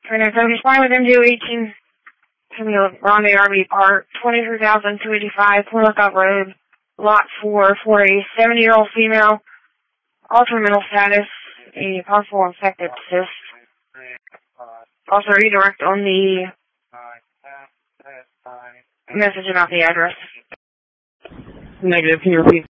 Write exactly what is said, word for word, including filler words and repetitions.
Trainer seventy-five with M G eighteen. Camille Grande R V Park, twenty-three thousand two eighty-five, Plymouth Road, Lot four, for a seventy-year-old female, ultra-mental status, a possible infected cyst. Also redirect on the message about the address. Negative, can you repeat?